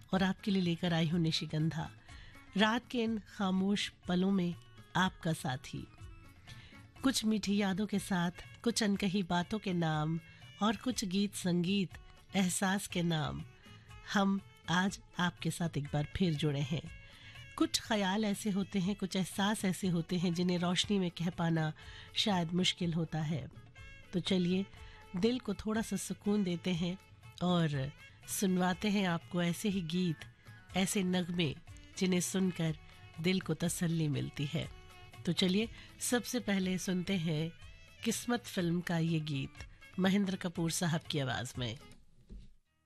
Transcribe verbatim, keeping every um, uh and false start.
और आपके लिए लेकर आई हूँ निशिगंधा। रात के इन खामोश पलों में आपका साथी, कुछ मीठी यादों के साथ, कुछ अनकही बातों के नाम और कुछ गीत संगीत एहसास के नाम। हम आज आपके साथ एक बार फिर जुड़े हैं। कुछ ख्याल ऐसे होते हैं, कुछ एहसास ऐसे होते हैं जिन्हें रोशनी में कह पाना शायद मुश्किल होता है। तो चलिए दिल को थोड़ा सा सुकून देते हैं और सुनवाते हैं आपको ऐसे ही गीत, ऐसे नगमे जिन्हें सुनकर दिल को तसल्ली मिलती है। तो चलिए सबसे पहले सुनते हैं किस्मत फिल्म का ये गीत महेंद्र कपूर साहब की आवाज में।